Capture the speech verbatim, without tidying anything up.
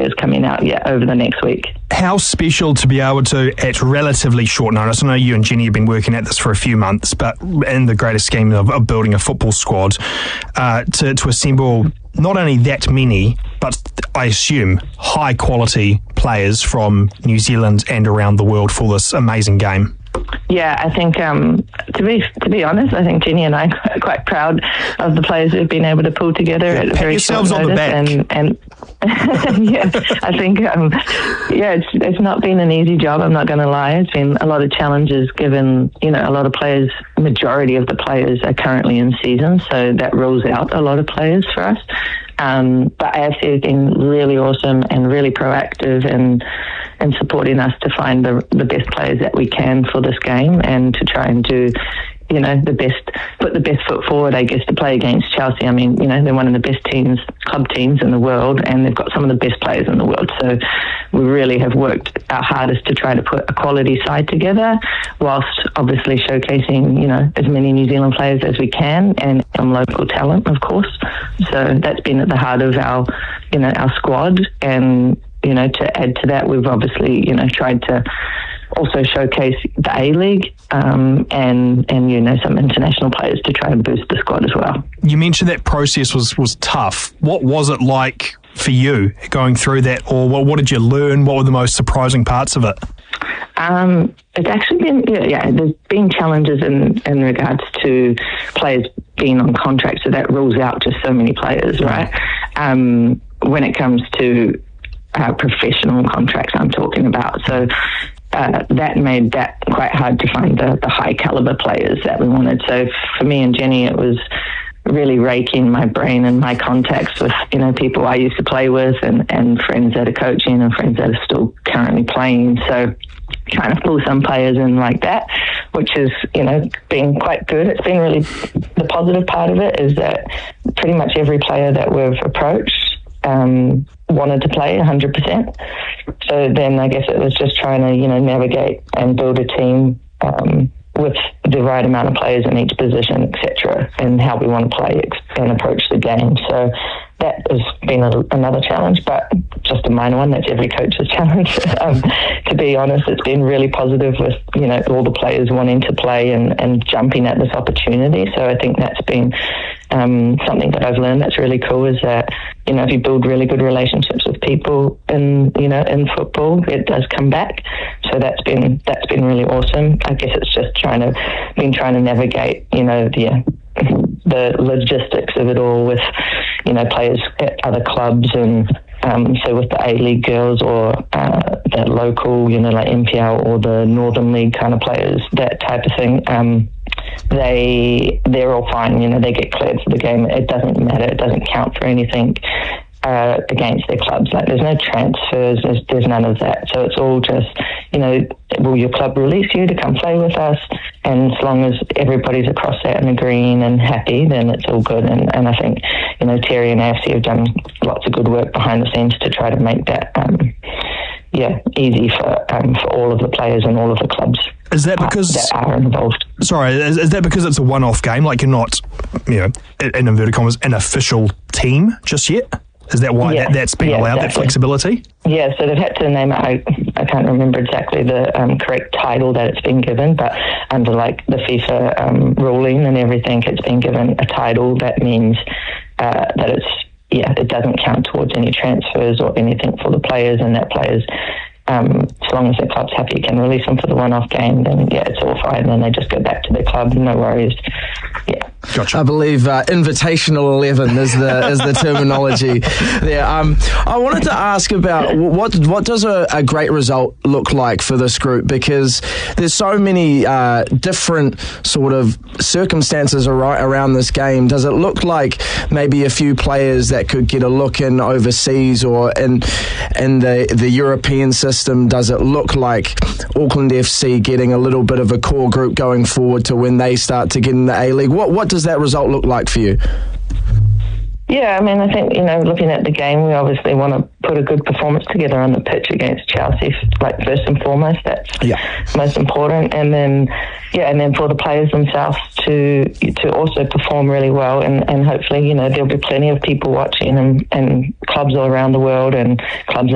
players coming out yet over the next week. How special to be able to, at relatively short notice, I know you and Jenny have been working at this for a few months, but in the greater scheme of, of building a football squad, uh, to, to assemble not only that many, but I assume high quality players from New Zealand and around the world for this amazing game. Yeah, I think um, to be to be honest, I think Jenny and I are quite proud of the players we've been able to pull together yeah, at pat very yourselves short on notice. the back. And, and yeah, I think um, yeah, it's it's not been an easy job. I'm not going to lie. It's been a lot of challenges, given you know a lot of players. Majority of the players are currently in season, so that rules out a lot of players for us. Um, but A F C has been really awesome and really proactive and and supporting us to find the the best players that we can for this game and to try and do, you know, the best, put the best foot forward, I guess, to play against Chelsea. I mean, you know, they're one of the best teams, club teams in the world, and they've got some of the best players in the world. So we really have worked our hardest to try to put a quality side together, whilst obviously showcasing, you know, as many New Zealand players as we can and some local talent, of course. So that's been at the heart of our, you know, our squad. And, you know, to add to that, we've obviously, you know, tried to also showcase the A-League um, and, and, you know, some international players to try and boost the squad as well. You mentioned that process was, was tough. What was it like for you going through that, or what, what did you learn? What were the most surprising parts of it? Um, it's actually been, yeah, yeah, there's been challenges in, in regards to players being on contract, so that rules out just so many players, right? Um, when it comes to uh, professional contracts, I'm talking about. So uh, that made that quite hard to find the, the high caliber players that we wanted. So for me and Jenny, it was really raking my brain and my contacts with, you know, people I used to play with and, and friends that are coaching and friends that are still currently playing. So trying to pull some players in like that, which has, you know, been quite good. It's been really, the positive part of it is that pretty much every player that we've approached um, wanted to play one hundred percent. So then I guess it was just trying to, you know, navigate and build a team um, with the right amount of players in each position, et cetera, and how we want to play and approach the game. So that has been a, another challenge, but just a minor one. That's every coach's challenge. um, to be honest, it's been really positive with, you know, all the players wanting to play and, and jumping at this opportunity. So I think that's been um, something that I've learned that's really cool, is that, you know, if you build really good relationships with people in, you know, in football, it does come back. So that's been, that's been really awesome. I guess it's just trying to, been trying to navigate, you know, the, the logistics of it all with, you know, players at other clubs, and um, so with the A-League girls or uh, the local, you know, like N P L or the Northern League kind of players, that type of thing, um, they, they're all fine, you know, they get cleared for the game. It doesn't matter, it doesn't count for anything uh, against their clubs. Like, there's no transfers, there's, there's none of that. So it's all just, you know, will your club release you to come play with us? And as long as everybody's across that and agreeing and happy, then it's all good. And, and I think, you know, Terry and A F C have done lots of good work behind the scenes to try to make that, um, yeah, easy for um, for all of the players and all of the clubs. Is that because that are involved? Sorry, is, is that because it's a one-off game? Like, you're not, you know, in inverted commas, an official team just yet? Is that why yeah, that, that's been yeah, allowed, exactly. that flexibility? Yeah, so they've had to name it. I, I can't remember exactly the um, correct title that it's been given, but under like the FIFA um, ruling and everything, it's been given a title that means uh, that it's, yeah, it doesn't count towards any transfers or anything for the players, and that players, um, as long as the club's happy, can release them for the one-off game, then yeah, it's all fine. And then they just go back to their club, no worries. Yeah. Gotcha. I believe uh, invitational eleven is the is the terminology there. Um, I wanted to ask about what what does a, a great result look like for this group, because there's so many uh, different sort of circumstances ar- around this game. Does it look like maybe a few players that could get a look in overseas or in in the the European system? Does it look like Auckland F C getting a little bit of a core group going forward to when they start to get in the A-League? What what does that result look like for you? Yeah, I mean, I think, you know, looking at the game, we obviously want to put a good performance together on the pitch against Chelsea, like first and foremost. That's yeah. most important. And then, yeah, and then for the players themselves to to also perform really well. And, and hopefully, you know, there'll be plenty of people watching and, and clubs all around the world and clubs